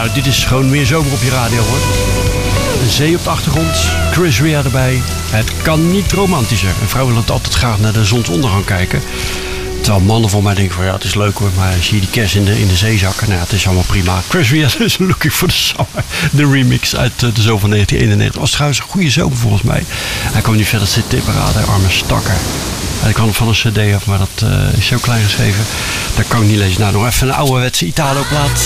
Nou, dit is gewoon meer zomer op je radio, hoor. Een zee op de achtergrond, Chris Rea erbij. Het kan niet romantischer. Een vrouw wil altijd graag naar de zonsondergang kijken. Terwijl mannen voor mij denken van ja, het is leuk hoor, maar zie je die kers in de zee zakken? Nou ja, het is allemaal prima. Chris Rea is Looking for the Summer. De remix uit de zomer van 1991. Was trouwens een goede zomer volgens mij. Hij kwam nu verder zitten paraden, arme stakker. Ik kwam van een cd af, maar dat is zo klein geschreven. Dat kan ik niet lezen. Nou, nog even een ouderwetse Italo-plaat.